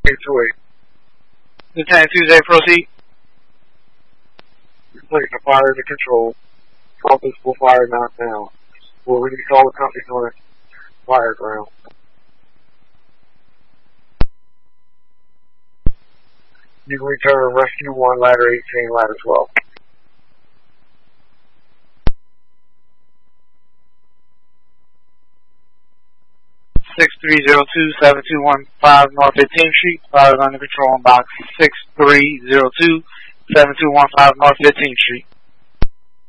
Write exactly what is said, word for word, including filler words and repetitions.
eight two eight. Lieutenant Tuesday, proceed. Replace the fire to control. Office will fire not now. We'll release all the companies on the fire ground. You can return rescue one, ladder eighteen, ladder twelve. six three zero two, seven two one five North fifteenth Street. Fire is under control in box six three zero two, seven two one five North fifteenth Street.